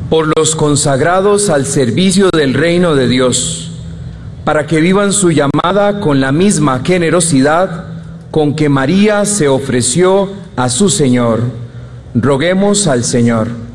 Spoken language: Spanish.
por los consagrados al servicio del reino de Dios, para que vivan su llamada con la misma generosidad con que María se ofreció a su Señor. Roguemos al Señor.